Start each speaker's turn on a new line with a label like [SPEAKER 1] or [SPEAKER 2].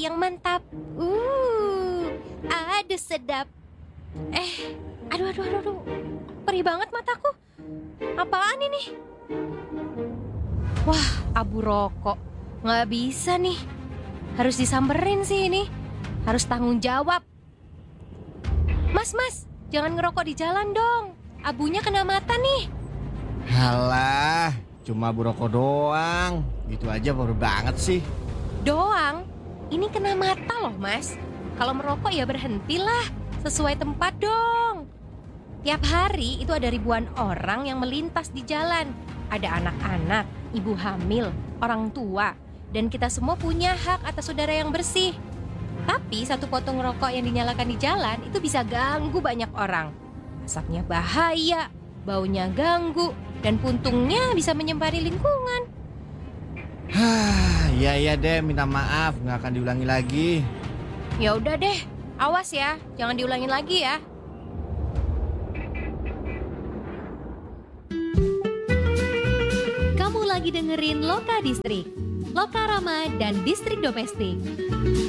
[SPEAKER 1] yang mantap. Aduh sedap. Aduh. Perih banget mataku. Apaan ini? Wah, abu rokok. Nggak bisa nih. Harus disamperin sih ini. Harus tanggung jawab. Mas, jangan ngerokok di jalan dong. Abunya kena mata nih.
[SPEAKER 2] Halah, cuma abu rokok doang. Gitu aja baru banget sih.
[SPEAKER 1] Doang? Ini kena mata loh, Mas. Kalau merokok ya berhentilah. Sesuai tempat dong. Tiap hari itu ada ribuan orang yang melintas di jalan. Ada anak-anak, ibu hamil, orang tua. Dan kita semua punya hak atas udara yang bersih. Tapi satu potong rokok yang dinyalakan di jalan itu bisa ganggu banyak orang. Asapnya bahaya, baunya ganggu, dan puntungnya bisa menyembari lingkungan.
[SPEAKER 2] Iya deh, minta maaf, nggak akan diulangi lagi.
[SPEAKER 1] Ya udah deh, awas ya, jangan diulangin lagi ya.
[SPEAKER 3] Kamu lagi dengerin Loka Distrik, Loka Rama dan Distrik Domestik.